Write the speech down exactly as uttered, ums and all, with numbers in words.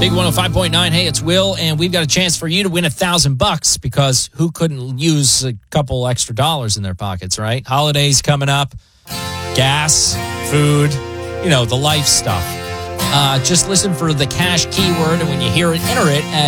Big one oh five point nine. Hey, it's Will, and we've got a chance for you to win a thousand bucks because who couldn't use a couple extra dollars in their pockets, right? Holidays coming up, gas, food, you know, the life stuff. Uh, just listen for the cash keyword, and when you hear it, enter it at